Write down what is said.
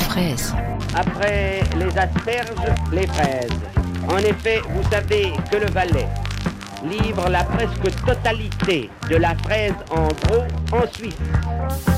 fraises. Après les asperges, les fraises. En effet, vous savez que le Valais livre la presque totalité de la fraise en gros en Suisse.